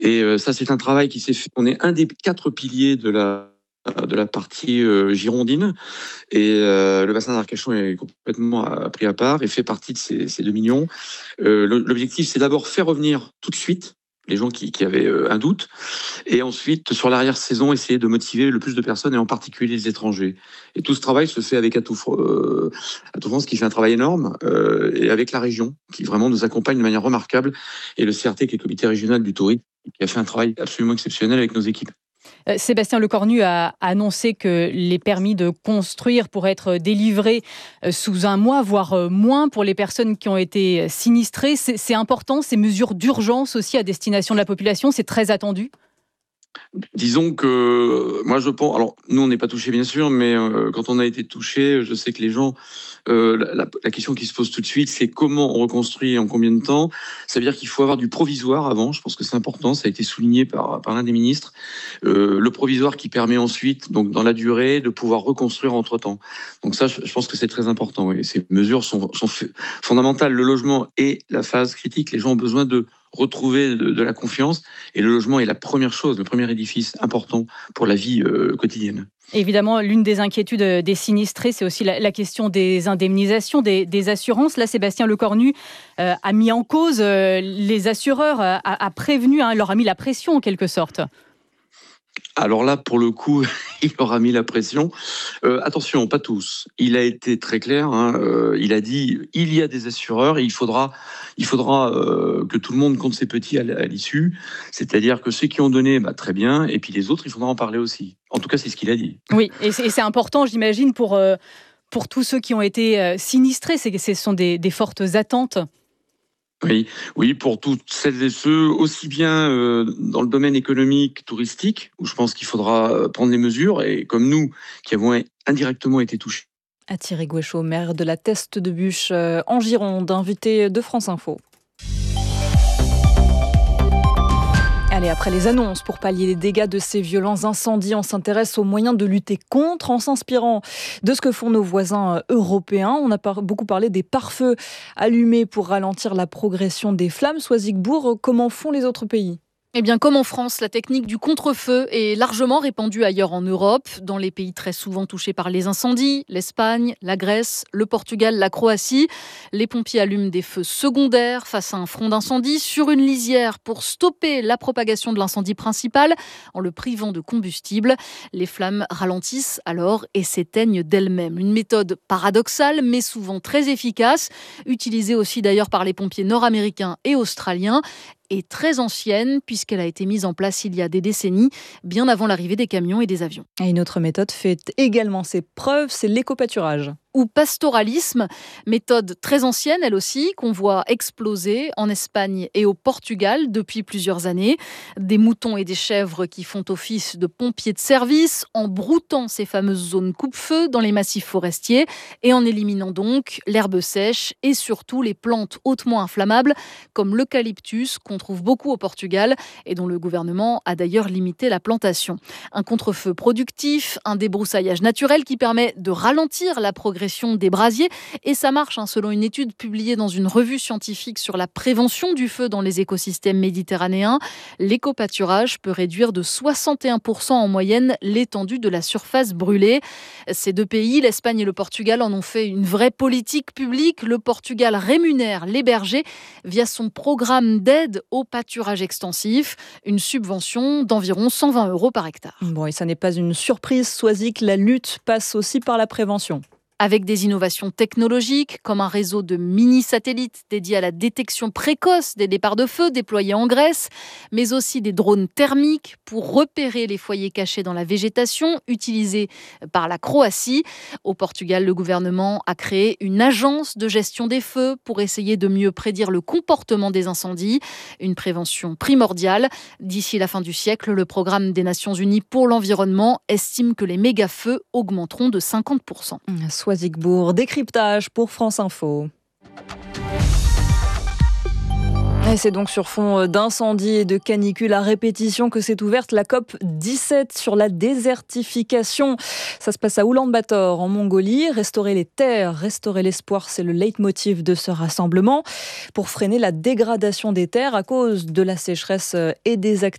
Et ça, c'est un travail qui s'est fait. On est un des 4 piliers de la partie girondine. Et le bassin d'Arcachon est complètement pris à part et fait partie de ces 2 millions. L'objectif, c'est d'abord faire revenir tout de suite les gens qui avaient un doute, et ensuite, sur l'arrière-saison, essayer de motiver le plus de personnes, et en particulier les étrangers. Et tout ce travail se fait avec Atout France, qui fait un travail énorme, et avec la région, qui vraiment nous accompagne de manière remarquable, et le CRT, qui est le comité régional du tourisme, qui a fait un travail absolument exceptionnel avec nos équipes. Sébastien Lecornu a annoncé que les permis de construire pourraient être délivrés sous un mois, voire moins, pour les personnes qui ont été sinistrées. C'est important, ces mesures d'urgence aussi à destination de la population, c'est très attendu. Disons que moi je pense, alors nous on n'est pas touchés bien sûr, mais quand on a été touchés, je sais que les gens, la question qui se pose tout de suite, c'est comment on reconstruit et en combien de temps. Ça veut dire qu'il faut avoir du provisoire avant, je pense que c'est important, ça a été souligné par l'un des ministres, le provisoire qui permet ensuite, donc dans la durée, de pouvoir reconstruire entre-temps. Donc ça, je pense que c'est très important, oui. Ces mesures sont fondamentales. Le logement est la phase critique, les gens ont besoin de retrouver de la confiance, et le logement est la première chose, le premier édifice important pour la vie quotidienne. Évidemment, l'une des inquiétudes des sinistrés, c'est aussi la question des indemnisations, des assurances. Là, Sébastien Lecornu a mis en cause les assureurs, a prévenu, leur a mis la pression en quelque sorte. Alors là, pour le coup, il aura mis la pression. Attention, pas tous. Il a été très clair. Il a dit il y a des assureurs et il faudra que tout le monde compte ses petits à l'issue. C'est-à-dire que ceux qui ont donné, très bien. Et puis les autres, il faudra en parler aussi. En tout cas, c'est ce qu'il a dit. Oui, et c'est important, j'imagine, pour tous ceux qui ont été sinistrés. Ce sont des fortes attentes. Oui, pour toutes celles et ceux, aussi bien dans le domaine économique, touristique, où je pense qu'il faudra prendre les mesures, et comme nous, qui avons indirectement été touchés. Thierry Gouéchaud, maire de la Teste de Buch en Gironde, invité de France Info. Allez, après les annonces pour pallier les dégâts de ces violents incendies, on s'intéresse aux moyens de lutter contre en s'inspirant de ce que font nos voisins européens. On a beaucoup parlé des pare-feux allumés pour ralentir la progression des flammes. Soisigbourg, comment font les autres pays ? Eh bien, comme en France, la technique du contre-feu est largement répandue ailleurs en Europe, dans les pays très souvent touchés par les incendies, l'Espagne, la Grèce, le Portugal, la Croatie. Les pompiers allument des feux secondaires face à un front d'incendie sur une lisière pour stopper la propagation de l'incendie principal en le privant de combustible. Les flammes ralentissent alors et s'éteignent d'elles-mêmes. Une méthode paradoxale, mais souvent très efficace, utilisée aussi d'ailleurs par les pompiers nord-américains et australiens, est très ancienne puisqu'elle a été mise en place il y a des décennies, bien avant l'arrivée des camions et des avions. Et une autre méthode fait également ses preuves, c'est l'éco-pâturage. Ou pastoralisme, méthode très ancienne elle aussi, qu'on voit exploser en Espagne et au Portugal depuis plusieurs années. Des moutons et des chèvres qui font office de pompiers de service en broutant ces fameuses zones coupe-feu dans les massifs forestiers et en éliminant donc l'herbe sèche et surtout les plantes hautement inflammables comme l'eucalyptus qu'on trouve beaucoup au Portugal et dont le gouvernement a d'ailleurs limité la plantation. Un contre-feu productif, un débroussaillage naturel qui permet de ralentir la progression des brasiers. Et ça marche, selon une étude publiée dans une revue scientifique sur la prévention du feu dans les écosystèmes méditerranéens. L'éco-pâturage peut réduire de 61% en moyenne l'étendue de la surface brûlée. Ces deux pays, l'Espagne et le Portugal, en ont fait une vraie politique publique. Le Portugal rémunère les bergers via son programme d'aide au pâturage extensif, une subvention d'environ 120 € par hectare. Bon, et ça n'est pas une surprise, Soisic, la lutte passe aussi par la prévention. Avec des innovations technologiques, comme un réseau de mini-satellites dédiés à la détection précoce des départs de feu déployés en Grèce, mais aussi des drones thermiques pour repérer les foyers cachés dans la végétation, utilisés par la Croatie. Au Portugal, le gouvernement a créé une agence de gestion des feux pour essayer de mieux prédire le comportement des incendies. Une prévention primordiale. D'ici la fin du siècle, le programme des Nations Unies pour l'environnement estime que les méga-feux augmenteront de 50%. Soisigbourg, décryptage pour France Info. Et c'est donc sur fond d'incendie et de canicule à répétition que s'est ouverte la COP17 sur la désertification. Ça se passe à Oulan-Bator, en Mongolie. Restaurer les terres, restaurer l'espoir, c'est le leitmotiv de ce rassemblement pour freiner la dégradation des terres à cause de la sécheresse et des activités